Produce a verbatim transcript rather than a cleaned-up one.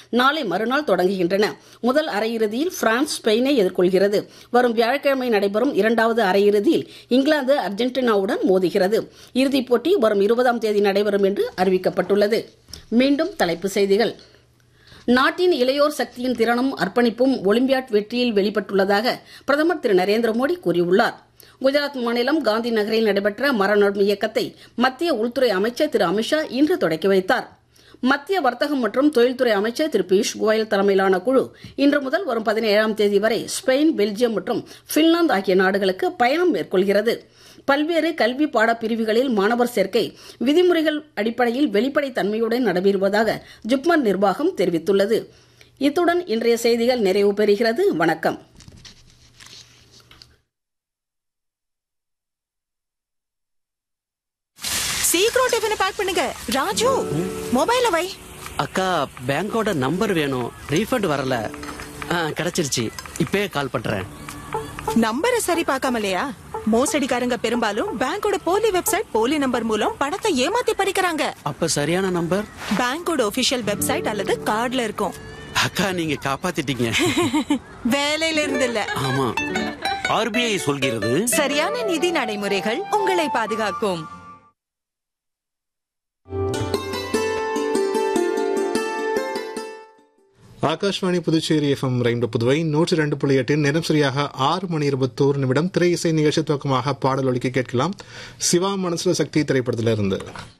நாளை மறுநாள் தொடங்குகின்றன. முதல் அரையிறுதியில் பிரான்ஸ் ஸ்பெயினை எதிர்கொள்கிறது. வரும் வியாழக்கிழமை நடைபெறும் இரண்டாவது அரையிறுதியில் இங்கிலாந்து அர்ஜென்டினாவுடன் மோதுகிறது. இறுதிப் போட்டி வரும் இருபதாம் தேதி நடைபெறும் என்று அறிவிக்கப்பட்டுள்ளது. மீண்டும் தலைப்புச் செய்திகள். நாட்டின் இளையோர் சக்தியின் திறனும் அர்ப்பணிப்பும் ஒலிம்பியாட் வெற்றியில் வெளிப்பட்டுள்ளதாக பிரதமர் திரு நரேந்திர மோடி கூறியுள்ளார். குஜராத் மாநிலம் காந்தி நகரில் நடைபெற்ற மரம் நடும் இயக்கத்தை மத்திய உள்துறை அமைச்சர் திரு அமித்ஷா இன்று தொடக்கி வைத்தார். மத்திய வர்த்தகம் மற்றும் தொழில்துறை அமைச்சர் திரு பியூஷ் கோயல் தலைமையிலான குழு இன்று முதல் வரும் பதினேழாம் தேதி வரை ஸ்பெயின், பெல்ஜியம் மற்றும் பின்லாந்து ஆகிய நாடுகளுக்கு பயணம் மேற்கொள்கிறது. பல்வேறு கல்வி பாடப்பிரிவுகளில் மாணவர் சேர்க்கை விதிமுறைகள் அடிப்படையில் வெளிப்படை தன்மையுடன் நடைபெறுவதாக ஜிப்மர் நிர்வாகம் தெரிவித்துள்ளது. இத்துடன் இன்றைய செய்திகள் நிறைவு பெறுகிறது. வணக்கம். சீக்கிரம் டிஃபனை பேக் பண்ணுங்க. ராஜு, மொபைல வை. அக்கா, பேங்கோட நம்பர் வேணும். ரீஃபண்ட் வரல. கிடைச்சிருச்சு. இப்பவே கால் பண்றேன். நம்பரை சரி பார்க்காமலையா? மோசடிக்காரங்க பெரும்பாலும் பேங்கோட போலி வெப்சைட், போலி நம்பர் மூலம் பணத்தை ஏமாத்தி பறிக்கிறாங்க. அப்ப சரியான நம்பர் பேங்கோட ஒபிஷியல் வெப்சைட் அல்லது கார்டுல இருக்கும். அக்கா, நீங்க காப்பாத்திட்டீங்க. வேலையில இருந்து இல்ல. ஆமா, ஆர்பிஐ சொல்கிறது சரியான நிதி நடைமுறைகள் உங்களை பாதுகாக்கும். ஆகாஷ்வாணி புதுச்சேரி எஃப்எம் ரெயின்போ புதுவை நூற்றி ரெண்டு புள்ளி எட்டின் நேரம் சரியாக ஆறு மணி இருபத்தோரு நிமிடம். திரை இசை நிகழ்ச்சி துவக்கமாக பாடல் ஒலிக்க கேட்கலாம். சிவா மனசுல சக்தி திரைப்படத்திலிருந்து.